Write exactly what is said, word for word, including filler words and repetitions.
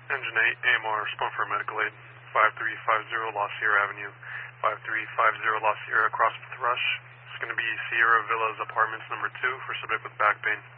Engine eight, A M R, respond for medical aid. five three five zero La Sierra Avenue. five three five zero La Sierra, across with Rush. It's going to be Sierra Villas Apartments number two for subject with back pain.